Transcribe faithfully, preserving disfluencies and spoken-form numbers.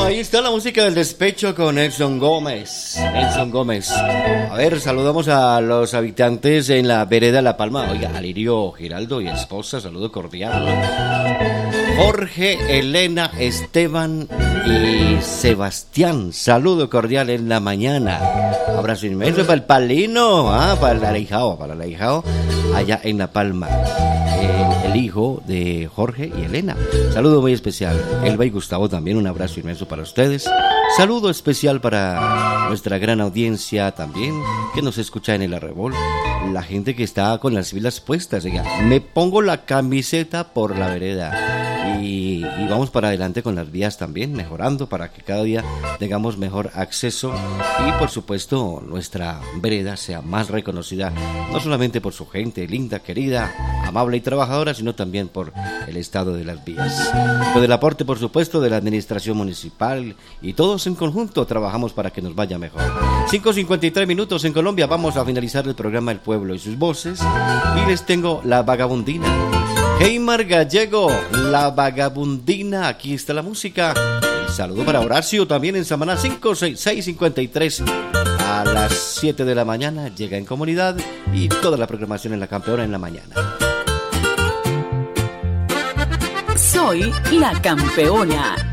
ahí está la música del despecho con Nelson Gómez. Nelson Gómez. A ver, saludamos a los habitantes en la vereda La Palma. Oiga, Alirio Giraldo y esposa, saludo cordial. Jorge, Elena, Esteban y Sebastián, saludo cordial en la mañana. Abrazo inmenso para el Palino, ah, para el ahijado, para el ahijado, allá en La Palma. Eh, el hijo de Jorge y Elena. Saludo muy especial. Elba y Gustavo también, un abrazo inmenso para ustedes. Saludo especial para nuestra gran audiencia también, que nos escucha en el Arrebol. La gente que está con las filas puestas. Oiga, me pongo la camiseta por la vereda. Y, y vamos para adelante con las vías también, mejorando para que cada día tengamos mejor acceso y por supuesto nuestra vereda sea más reconocida, no solamente por su gente linda, querida, amable y trabajadora, sino también por el estado de las vías. Con el aporte, por supuesto, de la administración municipal y todos en conjunto trabajamos para que nos vaya mejor. cinco cincuenta y tres minutos en Colombia, vamos a finalizar el programa El Pueblo y sus voces y les tengo La Vagabundina. Heymar Gallego, La Vagabundina, aquí está la música. El saludo para Horacio también en Samaná, cinco seis cincuenta y tres a las siete de la mañana, llega en comunidad y toda la programación en La Campeona en la mañana. Soy La Campeona